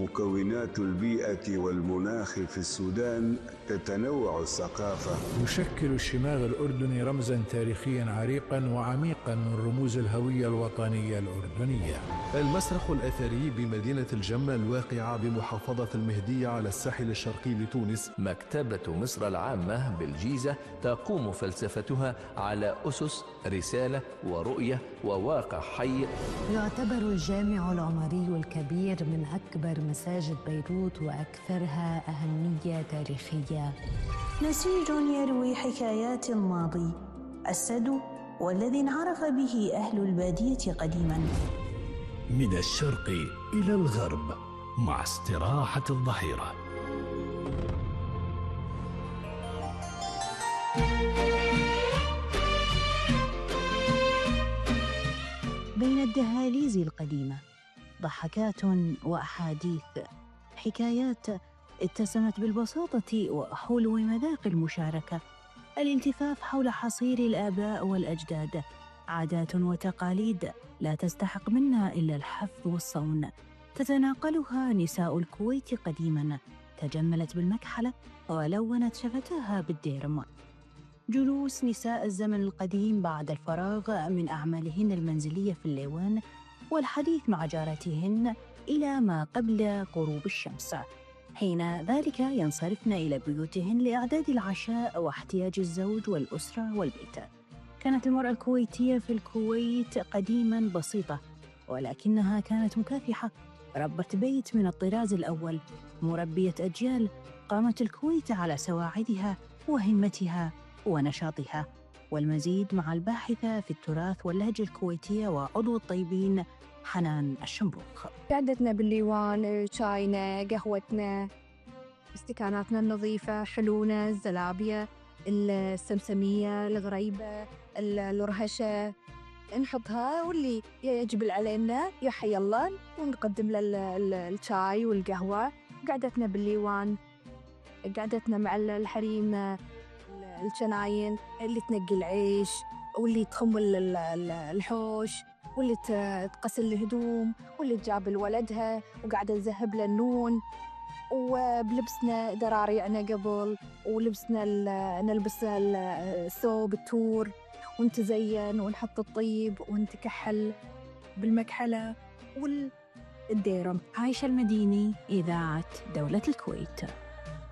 مكونات البيئة والمناخ في السودان تتنوع الثقافة. يشكل الشماغ الأردني رمزاً تاريخياً عريقاً وعميقاً من رموز الهوية الوطنية الأردنية. المسرح الأثري بمدينة الجمة الواقعة بمحافظة المهدية على الساحل الشرقي لتونس. مكتبة مصر العامة بالجيزة تقوم فلسفتها على أسس رسالة ورؤية وواقع حي. يعتبر الجامع العمري الكبير من أكبر مساجد بيروت وأكثرها أهمية تاريخية. نسيج يروي حكايات الماضي، السد والذي انعرف به أهل البادية قديماً. من الشرق إلى الغرب مع استراحة الظهيرة. بين الدهاليز القديمة ضحكات وأحاديث، حكايات اتسمت بالبساطة وحلو مذاق المشاركة، الالتفاف حول حصير الآباء والأجداد، عادات وتقاليد لا تستحق منا إلا الحفظ والصون، تتناقلها نساء الكويت قديماً، تجملت بالمكحلة ولونت شفتاها بالديرم. جلوس نساء الزمن القديم بعد الفراغ من أعمالهن المنزلية في الليوان والحديث مع جارتهن إلى ما قبل غروب الشمس، حين ذلك ينصرفن إلى بيوتهن لإعداد العشاء واحتياج الزوج والأسرة والبيت. كانت المرأة الكويتية في الكويت قديماً بسيطة، ولكنها كانت مكافحة، ربت بيت من الطراز الأول، مربية أجيال. قامت الكويت على سواعدها وهمتها ونشاطها. والمزيد مع الباحثة في التراث واللهجة الكويتية وعضو الطيبين حنان الشمبوخ. قعدتنا بالليوان، شاينا، قهوتنا، استكاناتنا النظيفة، حلونا، الزلابية، السمسمية، الغريبة، الرهشة، نحطها واللي يجبل علينا يا حي الله ونقدم له الشاي والقهوة. قعدتنا بالليوان، قعدتنا مع الحريم، الجناين اللي تنقي العيش واللي تخمل الحوش واللي تغسل الهدوم واللي تجاب لولدها وقاعدة تذهب له النون، وبلبسنا دراريعنا قبل، ولبسنا نلبس الثوب التور ونتزين ونحط الطيب ونتكحل بالمكحلة والديرم. عايشة المديني، إذاعة دولة الكويت.